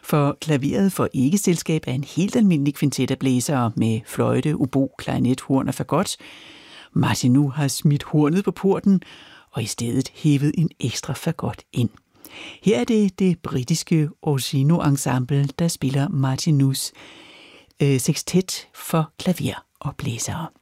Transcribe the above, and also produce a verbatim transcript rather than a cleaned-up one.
For klaveret får ikke selskab af en helt almindelig kvintet af blæsere med fløjte, obo, klarinet, horn og fagot. Martinu har smidt hornet på porten og i stedet hævet en ekstra fagot ind. Her er det det britiske Orsino Ensemble, der spiller Martinus øh, sextet for klaver og blæsere.